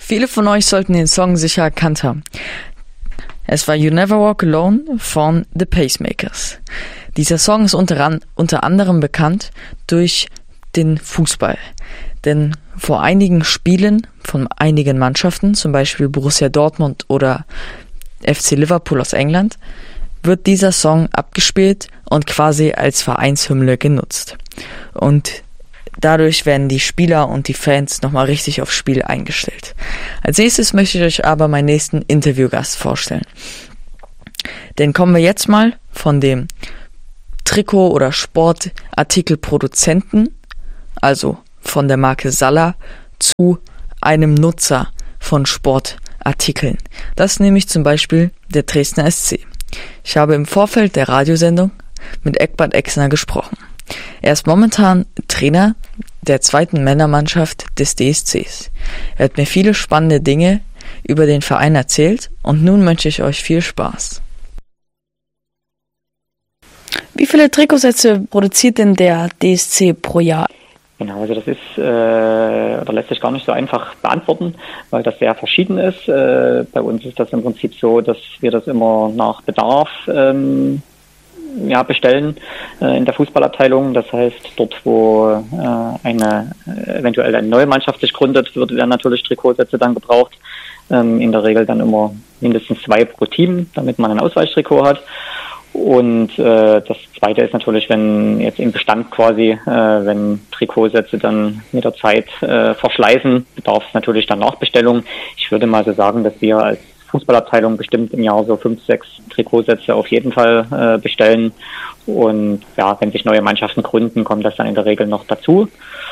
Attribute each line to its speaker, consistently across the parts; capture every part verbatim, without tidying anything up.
Speaker 1: Viele von euch sollten den Song sicher erkannt haben. Es war You Never Walk Alone von The Pacemakers. Dieser Song ist unter, an, unter anderem bekannt durch den Fußball. Denn vor einigen Spielen von einigen Mannschaften, zum Beispiel Borussia Dortmund oder F C Liverpool aus England, wird dieser Song abgespielt und quasi als Vereinshymne genutzt. Und dadurch werden die Spieler und die Fans nochmal richtig aufs Spiel eingestellt. Als nächstes möchte ich euch aber meinen nächsten Interviewgast vorstellen. Denn kommen wir jetzt mal von dem Trikot- oder Sportartikelproduzenten, also von der Marke Salla, zu einem Nutzer von Sportartikeln. Das ist nämlich zum Beispiel der Dresdner S C. Ich habe im Vorfeld der Radiosendung mit Eckbert Exner gesprochen. Er ist momentan Trainer der zweiten Männermannschaft des D S Cs. Er hat mir viele spannende Dinge über den Verein erzählt und nun wünsche ich euch viel Spaß. Wie viele Trikotsätze produziert denn der D S C pro Jahr?
Speaker 2: Genau, also das ist, äh, oder lässt sich gar nicht so einfach beantworten, weil das sehr verschieden ist. Äh, bei uns ist das im Prinzip so, dass wir das immer nach Bedarf ähm, ja, bestellen äh, in der Fußballabteilung. Das heißt, dort, wo äh, eine eventuell eine neue Mannschaft sich gründet, wird, werden natürlich Trikotsätze dann gebraucht. Ähm, in der Regel dann immer mindestens zwei pro Team, damit man ein Ausweichtrikot hat. Und äh, das Zweite ist natürlich, wenn jetzt im Bestand quasi, äh, wenn Trikotsätze dann mit der Zeit äh, verschleißen, bedarf es natürlich dann Nachbestellung. Ich würde mal so sagen, dass wir als Fußballabteilung bestimmt im Jahr so fünf, sechs Trikotsätze auf jeden Fall äh, bestellen. Und ja, wenn sich neue Mannschaften gründen, kommt das dann in der Regel noch dazu.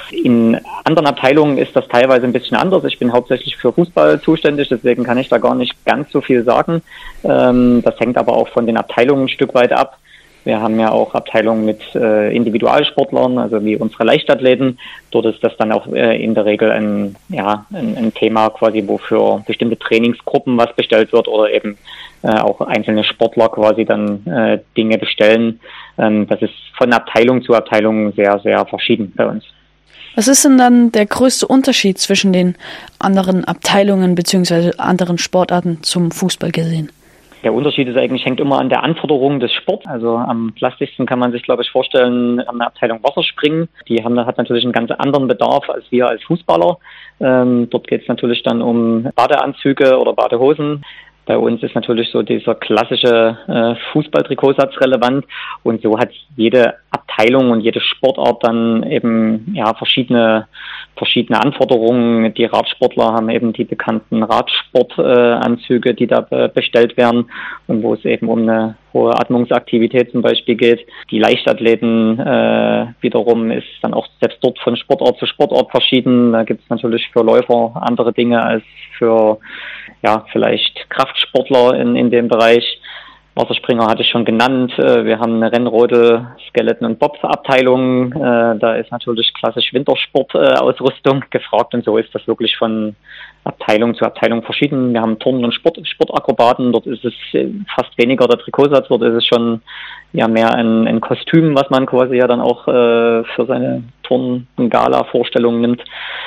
Speaker 2: In anderen Abteilungen ist das teilweise ein bisschen anders. Ich bin hauptsächlich für Fußball zuständig, deswegen kann ich da gar nicht ganz so viel sagen. Ähm, das hängt aber auch von den Abteilungen ein Stück weit ab. Wir haben ja auch Abteilungen mit äh, Individualsportlern, also wie unsere Leichtathleten. Dort ist das dann auch äh, in der Regel ein, ja, ein, ein Thema quasi, wo für bestimmte Trainingsgruppen was bestellt wird oder eben äh, auch einzelne Sportler quasi dann äh, Dinge bestellen. Ähm, das ist von Abteilung zu Abteilung sehr, sehr verschieden bei uns.
Speaker 1: Was ist denn dann der größte Unterschied zwischen den anderen Abteilungen bzw. anderen Sportarten zum Fußball gesehen?
Speaker 2: Der Unterschied ist eigentlich, hängt immer an der Anforderung des Sports. Also am plastischsten kann man sich, glaube ich, vorstellen, an der Abteilung Wasserspringen. Die haben, hat natürlich einen ganz anderen Bedarf als wir als Fußballer. Ähm, dort geht es natürlich dann um Badeanzüge oder Badehosen. Bei uns ist natürlich so dieser klassische äh, Fußballtrikotsatz relevant und so hat jede Abteilung und jede Sportart dann eben ja verschiedene verschiedene Anforderungen. Die Radsportler haben eben die bekannten Radsportanzüge, äh, die da be- bestellt werden und wo es eben um eine hohe Atmungsaktivität zum Beispiel geht. Die Leichtathleten äh, wiederum ist dann auch selbst dort von Sportart zu Sportart verschieden. Da gibt es natürlich für Läufer andere Dinge als für ja vielleicht Kraftsportler in, in dem Bereich. Wasserspringer hatte ich schon genannt. Wir haben eine Rennrodel, Skeleton- und Bob-Abteilung. Da ist natürlich klassisch Wintersportausrüstung gefragt und so ist das wirklich von Abteilung zu Abteilung verschieden. Wir haben Turnen und Sport, Sportakrobaten. Dort ist es fast weniger der Trikotsatz. Dort ist es schon ja mehr ein, ein Kostüm, was man quasi ja dann auch äh, für seine Turn- und Gala-Vorstellungen nimmt.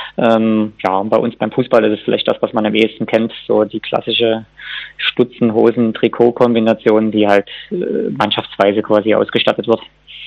Speaker 2: Ähm, ja, und bei uns beim Fußball ist es vielleicht das, was man am ehesten kennt, so die klassische Stutzen-, Hosen-, Trikot-Kombination, die halt äh, mannschaftsweise quasi ausgestattet wird.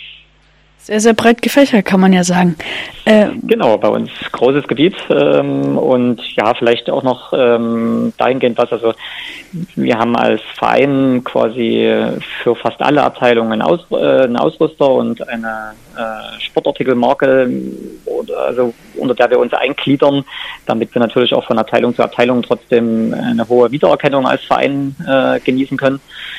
Speaker 1: Sehr, sehr breit gefächert, kann man ja sagen.
Speaker 2: Äh, genau, bei uns großes Gebiet ähm, und ja, vielleicht auch noch ähm, dahingehend was, also wir haben als Verein quasi für fast alle Abteilungen einen, Aus, äh, einen Ausrüster und eine äh, Sportartikelmarke, also unter der wir uns eingliedern, damit wir natürlich auch von Abteilung zu Abteilung trotzdem eine hohe Wiedererkennung als Verein äh, genießen können.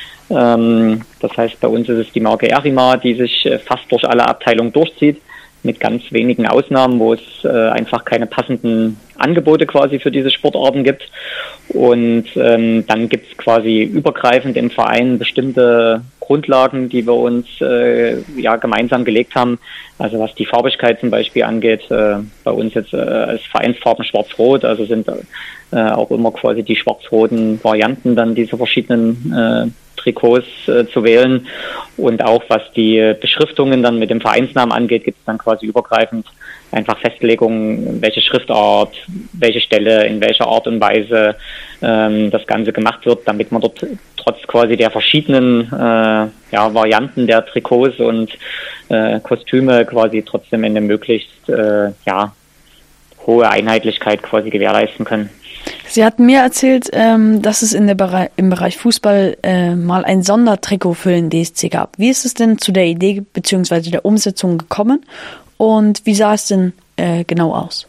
Speaker 2: Das heißt, bei uns ist es die Marke Erima, die sich fast durch alle Abteilungen durchzieht, mit ganz wenigen Ausnahmen, wo es einfach keine passenden Angebote quasi für diese Sportarten gibt. Und ähm, dann gibt es quasi übergreifend im Verein bestimmte Grundlagen, die wir uns äh, ja gemeinsam gelegt haben. Also was die Farbigkeit zum Beispiel angeht, äh, bei uns jetzt äh, als Vereinsfarben schwarz-rot, also sind äh, auch immer quasi die schwarz-roten Varianten dann diese verschiedenen äh, Trikots äh, zu wählen. Und auch was die Beschriftungen dann mit dem Vereinsnamen angeht, gibt es dann quasi übergreifend einfach Festlegungen, welche Schriftart, welche Stelle, in welcher Art und Weise ähm, das Ganze gemacht wird, damit man dort trotz quasi der verschiedenen äh, ja, Varianten der Trikots und äh, Kostüme quasi trotzdem eine möglichst äh, ja, hohe Einheitlichkeit quasi gewährleisten können.
Speaker 3: Sie hatten mir erzählt, ähm, dass es in der Bereich, im Bereich Fußball äh, mal ein Sondertrikot für den D S C gab. Wie ist es denn zu der Idee bzw. der Umsetzung gekommen und wie sah es denn äh, genau aus?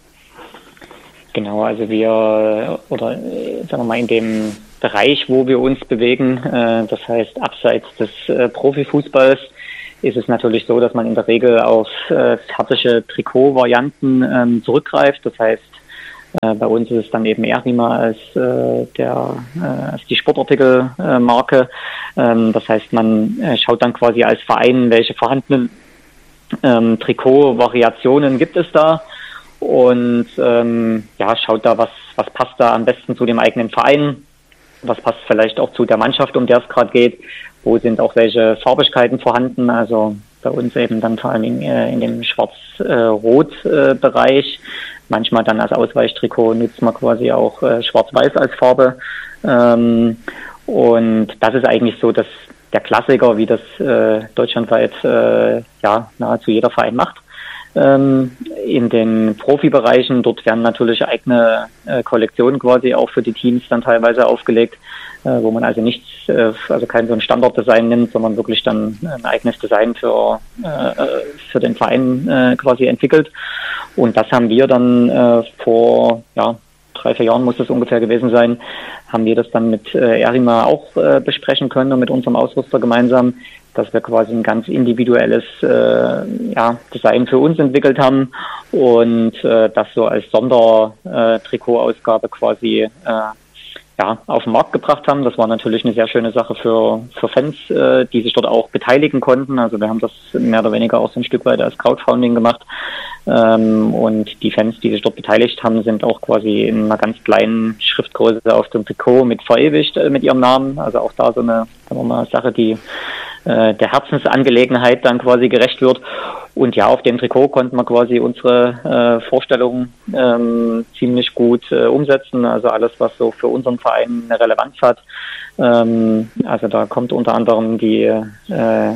Speaker 2: Genau, also wir, oder sagen wir mal in dem Bereich, wo wir uns bewegen, äh, das heißt abseits des äh, Profifußballs, ist es natürlich so, dass man in der Regel auf äh, fertige Trikotvarianten ähm, zurückgreift. Das heißt, äh, bei uns ist es dann eben Erima als, äh, der, äh, als die Sportartikelmarke. Äh, ähm, das heißt, man äh, schaut dann quasi als Verein, welche vorhandenen ähm, Trikotvariationen gibt es da und ähm, ja, schaut da, was, was passt da am besten zu dem eigenen Verein, was passt vielleicht auch zu der Mannschaft, um der es gerade geht. Wo sind auch welche Farbigkeiten vorhanden? Also bei uns eben dann vor allem in, in dem Schwarz-Rot-Bereich. Manchmal dann als Ausweichtrikot nutzt man quasi auch äh, Schwarz-Weiß als Farbe. Ähm, und das ist eigentlich so, dass der Klassiker, wie das äh, deutschlandweit äh, ja nahezu jeder Verein macht. Ähm, in den Profibereichen, dort werden natürlich eigene äh, Kollektionen quasi auch für die Teams dann teilweise aufgelegt, äh, wo man also nichts, äh, also kein so ein Standarddesign nimmt, sondern wirklich dann ein eigenes Design für äh, für den Verein äh, quasi entwickelt. Und das haben wir dann äh, vor ja drei, vier Jahren muss das ungefähr gewesen sein, haben wir das dann mit äh, Erima auch äh, besprechen können und mit unserem Ausrüster gemeinsam, dass wir quasi ein ganz individuelles äh, ja, Design für uns entwickelt haben und äh, das so als Sondertrikotausgabe quasi äh, ja, auf den Markt gebracht haben. Das war natürlich eine sehr schöne Sache für, für Fans, äh, die sich dort auch beteiligen konnten. Also wir haben das mehr oder weniger auch so ein Stück weit als Crowdfunding gemacht. Ähm, und die Fans, die sich dort beteiligt haben, sind auch quasi in einer ganz kleinen Schriftgröße auf dem Trikot mit verewigt äh, mit ihrem Namen. Also auch da so eine, sagen wir mal, Sache, die äh, der Herzensangelegenheit dann quasi gerecht wird. Und ja, auf dem Trikot konnten wir quasi unsere äh, Vorstellungen ähm, ziemlich gut äh, umsetzen. Also alles, was so für unseren Verein eine Relevanz hat. Ähm, also da kommt unter anderem die äh,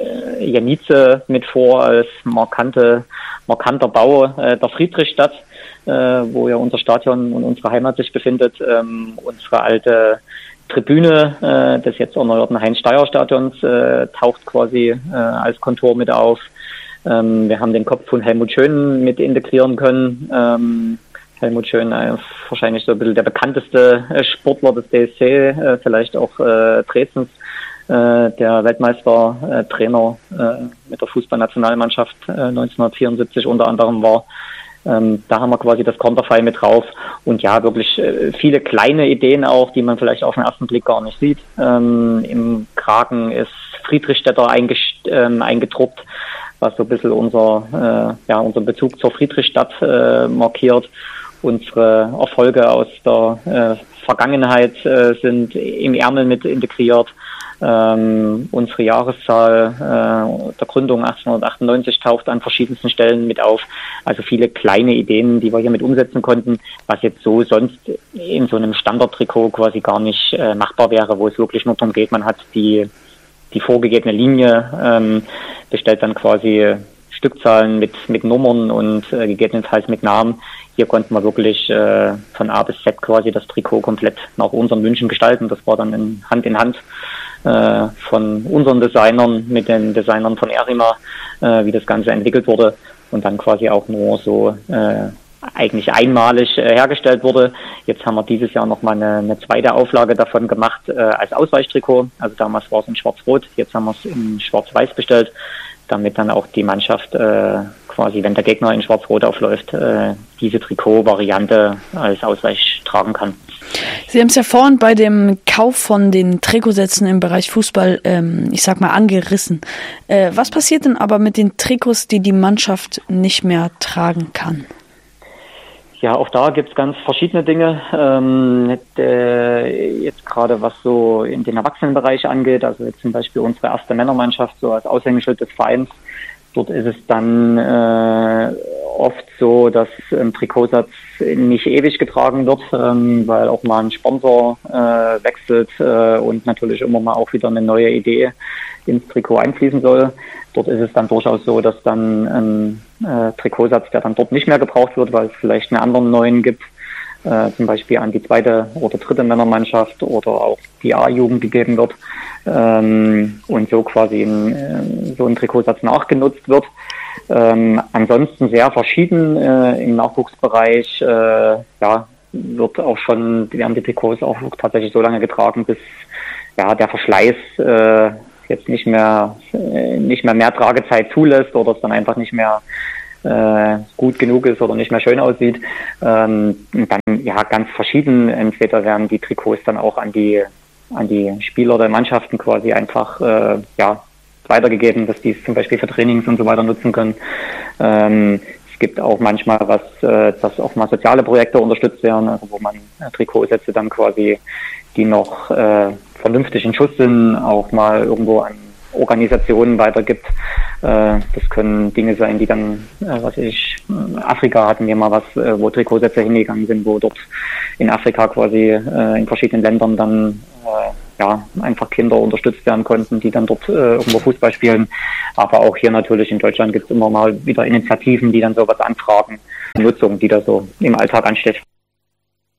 Speaker 2: Janice mit vor als markante, markanter Bau äh, der Friedrichstadt, äh, wo ja unser Stadion und unsere Heimat sich befindet. Ähm, unsere alte Tribüne äh, des jetzt erneuerten Heinz-Steier-Stadions äh, taucht quasi äh, als Kontur mit auf. Ähm, wir haben den Kopf von Helmut Schön mit integrieren können. Ähm, Helmut Schön, äh, wahrscheinlich so ein bisschen der bekannteste äh, Sportler des D S C, äh, vielleicht auch äh, Dresdens, äh, der Weltmeister-Trainer äh, mit der Fußballnationalmannschaft äh, neunzehnhundertvierundsiebzig unter anderem war. Ähm, da haben wir quasi das Konterfei mit drauf und ja, wirklich äh, viele kleine Ideen auch, die man vielleicht auf den ersten Blick gar nicht sieht. Ähm, im Kragen ist Friedrichstädter eingest- ähm, eingedruckt, was so ein bisschen unser, äh, ja, unser Bezug zur Friedrichstadt äh, markiert. Unsere Erfolge aus der äh, Vergangenheit äh, sind im Ärmel mit integriert. Ähm, unsere Jahreszahl äh, der Gründung achtzehnhundertachtundneunzig taucht an verschiedensten Stellen mit auf. Also viele kleine Ideen, die wir hier mit umsetzen konnten, was jetzt so sonst in so einem Standardtrikot quasi gar nicht äh, machbar wäre, wo es wirklich nur darum geht, man hat die die vorgegebene Linie, ähm, bestellt dann quasi Stückzahlen mit mit Nummern und äh, gegebenenfalls mit Namen. Hier konnten wir wirklich äh, von A bis Z quasi das Trikot komplett nach unseren Wünschen gestalten. Das war dann in Hand in Hand äh, von unseren Designern mit den Designern von Erima, äh, wie das Ganze entwickelt wurde und dann quasi auch nur so äh, eigentlich einmalig äh, hergestellt wurde. Jetzt haben wir dieses Jahr nochmal eine, eine zweite Auflage davon gemacht äh, als Ausweichtrikot. Also damals war es in Schwarz-Rot, jetzt haben wir es in Schwarz-Weiß bestellt, damit dann auch die Mannschaft äh, quasi, wenn der Gegner in Schwarz-Rot aufläuft, äh, diese Trikot-Variante als Ausweich tragen kann.
Speaker 3: Sie haben es ja vorhin bei dem Kauf von den Trikotsätzen im Bereich Fußball, ähm, ich sag mal, angerissen. Äh, was passiert denn aber mit den Trikots, die die Mannschaft nicht mehr tragen kann?
Speaker 2: Ja, auch da gibt's ganz verschiedene Dinge. Ähm, äh, jetzt gerade was so in den Erwachsenenbereich angeht, also jetzt zum Beispiel unsere erste Männermannschaft, so als Aushängeschild des Vereins. Dort ist es dann äh, oft so, dass ein Trikotsatz nicht ewig getragen wird, ähm, weil auch mal ein Sponsor äh, wechselt äh, und natürlich immer mal auch wieder eine neue Idee ins Trikot einfließen soll. Dort ist es dann durchaus so, dass dann ein äh, Trikotsatz, der dann dort nicht mehr gebraucht wird, weil es vielleicht einen anderen neuen gibt, äh, zum Beispiel an die zweite oder dritte Männermannschaft oder auch die A-Jugend gegeben wird, ähm, und so quasi ein, äh, so ein Trikotsatz nachgenutzt wird. Ähm, ansonsten sehr verschieden äh, im Nachwuchsbereich, äh, ja, wird auch schon, werden die Trikots auch tatsächlich so lange getragen, bis ja der Verschleiß äh, jetzt nicht mehr äh, nicht mehr mehr Tragezeit zulässt oder es dann einfach nicht mehr äh, gut genug ist oder nicht mehr schön aussieht. Ähm, und dann ja ganz verschieden. Entweder werden die Trikots dann auch an die an die Spieler der Mannschaften quasi einfach äh, ja weitergegeben, dass die es zum Beispiel für Trainings und so weiter nutzen können. Ähm, es gibt auch manchmal was, äh, dass auch mal soziale Projekte unterstützt werden, also wo man äh, Trikotsätze dann quasi, die noch äh, vernünftig in Schuss sind, auch mal irgendwo an Organisationen weitergibt. Äh, das können Dinge sein, die dann, äh, was weiß ich, Afrika hatten wir mal was, äh, wo Trikotsätze hingegangen sind, wo dort in Afrika quasi äh, in verschiedenen Ländern dann äh, ja einfach Kinder unterstützt werden konnten, die dann dort äh, irgendwo Fußball spielen. Aber auch hier natürlich in Deutschland gibt es immer mal wieder Initiativen, die dann sowas anfragen, Nutzung, die da so im Alltag ansteht.